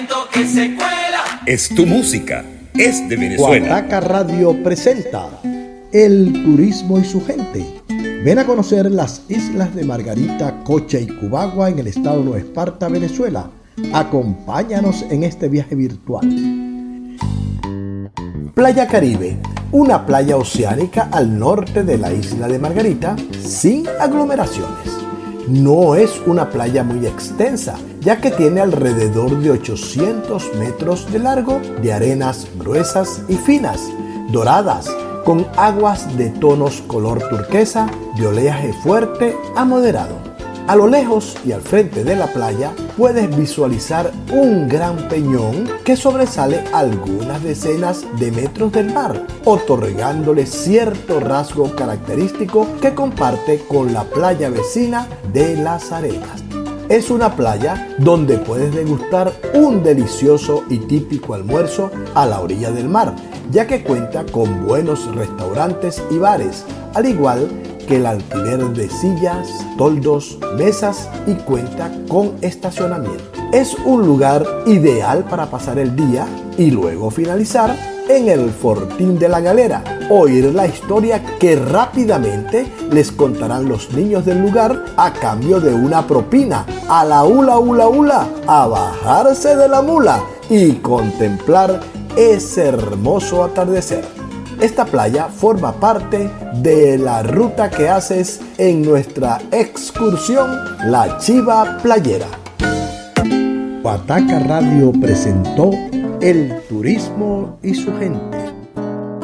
Que se cuela. Es tu música, es de Venezuela. Guataca Radio presenta El turismo y su gente. Ven a conocer las islas de Margarita, Cocha y Cubagua en el estado de Nueva Esparta, Venezuela. Acompáñanos en este viaje virtual. Playa Caribe, una playa oceánica al norte de la isla de Margarita, sin aglomeraciones. No es una playa muy extensa, ya que tiene alrededor de 800 metros de largo, de arenas gruesas y finas, doradas, con aguas de tonos color turquesa, de oleaje fuerte a moderado. A lo lejos y al frente de la playa puedes visualizar un gran peñón que sobresale algunas decenas de metros del mar, otorgándole cierto rasgo característico que comparte con la playa vecina de Las Arenas. Es una playa donde puedes degustar un delicioso y típico almuerzo a la orilla del mar, ya que cuenta con buenos restaurantes y bares, al igual que el alquiler de sillas, toldos, mesas y cuenta con estacionamiento. Es un lugar ideal para pasar el día y luego finalizar en el Fortín de la Galera, oír la historia que rápidamente les contarán los niños del lugar a cambio de una propina, a la hula hula hula, a bajarse de la mula y contemplar ese hermoso atardecer. Esta playa forma parte de la ruta que haces en nuestra excursión La Chiva Playera. Guataca Radio presentó El turismo y su gente.